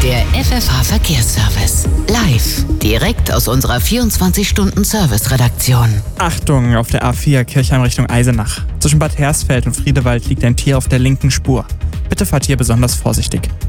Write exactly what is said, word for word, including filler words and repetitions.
Der F F H-Verkehrsservice. Live. Direkt aus unserer vierundzwanzig-Stunden-Service-Redaktion. Achtung, auf der A vier Kirchheim Richtung Eisenach. Zwischen Bad Hersfeld und Friedewald liegt ein Tier auf der linken Spur. Bitte fahrt hier besonders vorsichtig.